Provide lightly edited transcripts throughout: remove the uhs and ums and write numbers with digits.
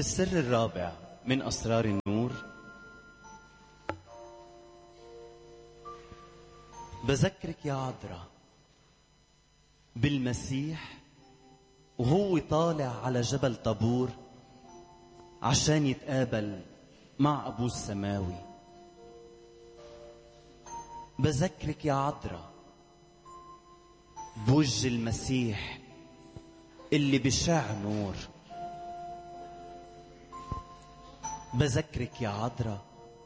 السر الرابع من أسرار النور، بذكرك يا عذراء بالمسيح وهو طالع على جبل طابور عشان يتقابل مع أبوه السماوي. بذكرك يا عذراء بوجه المسيح اللي بشع نور. بذكرك يا عذراء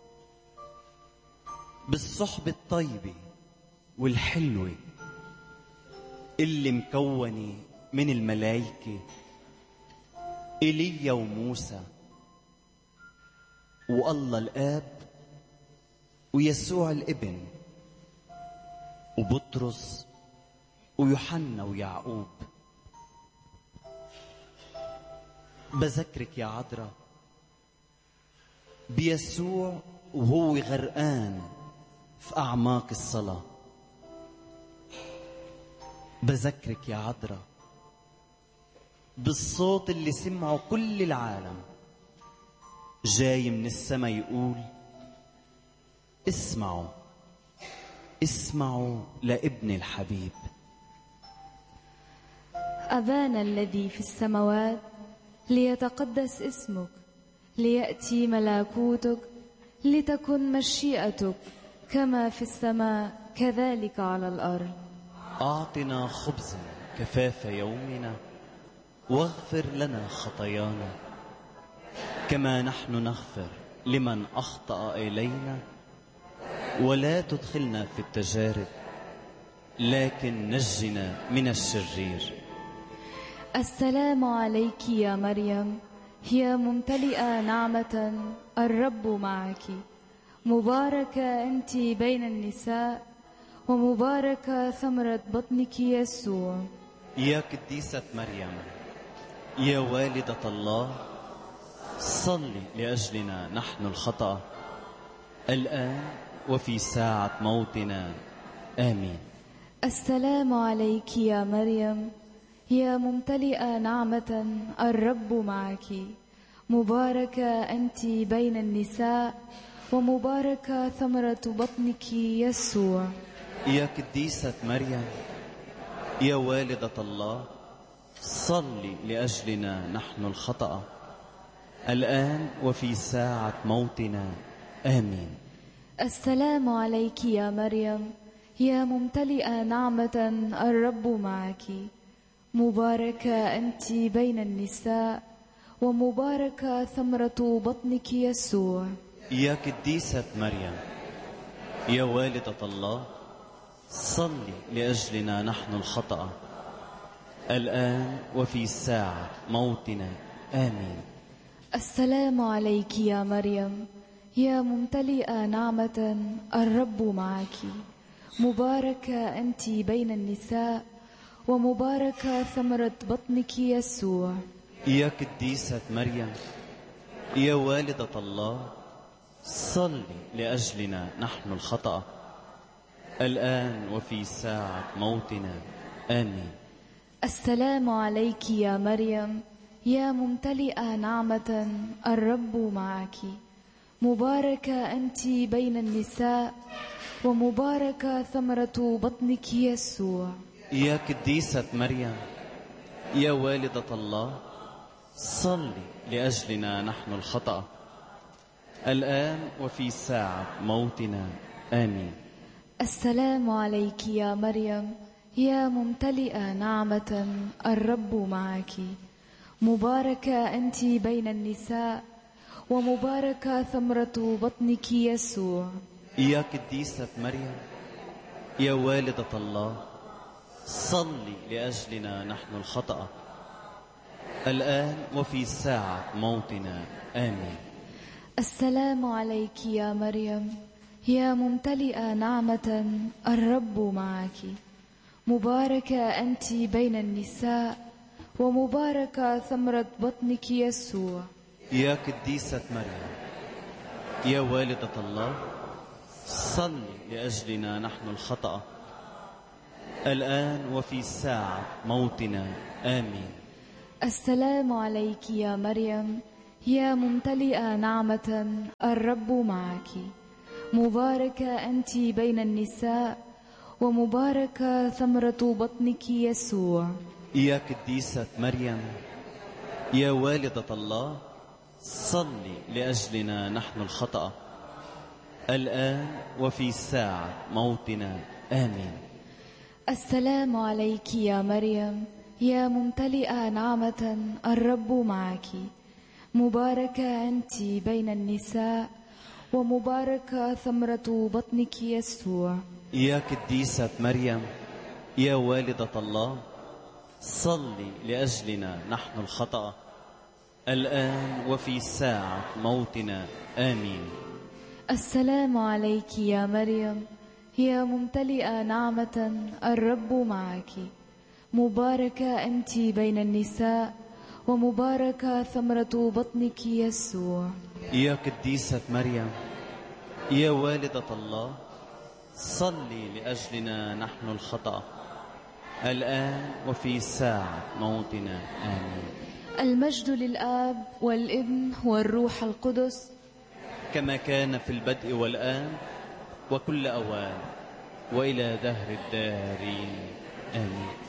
بالصحبة الطيبة والحلوة اللي مكونة من الملائكة إيليا وموسى والله الآب ويسوع الابن وبطرس ويوحنا ويعقوب. بذكرك يا عذراء بيسوع وهو غرقان في أعماق الصلاة. بذكرك يا عذراء بالصوت اللي سمعه كل العالم جاي من السماء يقول: اسمعوا اسمعوا لابن الحبيب. أبانا الذي في السماوات ليتقدس اسمك، ليأتي ملكوتك، لتكن مشيئتك كما في السماء كذلك على الأرض. أعطنا خبزا كفاف يومنا، واغفر لنا خطايانا كما نحن نغفر لمن أخطأ إلينا، ولا تدخلنا في التجارب لكن نجنا من الشرير. السلام عليك يا مريم، يا ممتلئة نعمة، الرب معك، مباركة أنت بين النساء، ومباركة ثمرة بطنك يسوع. يا قديسة مريم يا والدة الله، صلي لأجلنا نحن الخطأ الآن وفي ساعة موتنا، آمين. السلام عليك يا مريم، يا ممتلئة نعمة، الرب معك، مباركة أنت بين النساء، ومباركة ثمرة بطنك يسوع. يا قديسة مريم يا والدة الله، صلي لأجلنا نحن الخطأ الآن وفي ساعة موتنا، آمين. السلام عليك يا مريم، يا ممتلئة نعمة، الرب معك، مباركة أنت بين النساء، ومباركة ثمرة بطنك يسوع. يا قديسة مريم يا والدة الله، صلي لأجلنا نحن الخطأ الآن وفي ساعة موتنا، آمين. السلام عليك يا مريم، يا ممتلئة نعمة، الرب معك، مباركة أنت بين النساء، ومباركة ثمرة بطنك يسوع. يا قديسة مريم يا والدة الله، صلي لأجلنا نحن الخطأ الآن وفي ساعة موتنا، آمين. السلام عليك يا مريم، يا ممتلئة نعمة، الرب معك، مباركة أنت بين النساء، ومباركة ثمرة بطنك يسوع. يا قديسة مريم يا والدة الله، صلي لأجلنا نحن الخطأ الآن وفي ساعة موتنا، آمين. السلام عليك يا مريم، يا ممتلئة نعمة، الرب معك، مباركة أنت بين النساء، ومباركة ثمرة بطنك يسوع. يا قديسة مريم يا والدة الله، صلي لأجلنا نحن الخطأ الآن وفي ساعة موتنا، آمين. السلام عليك يا مريم، يا ممتلئة نعمة، الرب معك، مباركة أنت بين النساء، ومباركة ثمرة بطنك يسوع. يا قديسة مريم يا والدة الله، صلي لأجلنا نحن الخطأ الآن وفي ساعة موتنا، آمين. السلام عليك يا مريم، يا ممتلئة نعمة الرب معك، مباركة أنت بين النساء، ومباركة ثمرة بطنك يسوع. يا قديسة مريم، يا والدة الله، صلي لأجلنا نحن الخطأ، الآن وفي ساعة موتنا، آمين. السلام عليك يا مريم، يا ممتلئة نعمة الرب معك، مباركة أنت بين النساء، ومباركة ثمرة بطنك يسوع. يا قديسة مريم، يا والدة الله، صلي لأجلنا نحن الخطأ، الآن وفي ساعة موتنا، آمين. السلام عليك يا مريم، يا ممتلئة نعمة الرب معك، مباركة أنت بين النساء، ومباركة ثمرة بطنك يسوع. يا قديسة مريم، يا والدة الله، صلي لأجلنا نحن الخطأ، الآن وفي ساعة موتنا، آمين. المجد للآب والابن والروح القدس، كما كان في البدء والآن وكل أوان وإلى دهر الدارين، آمين.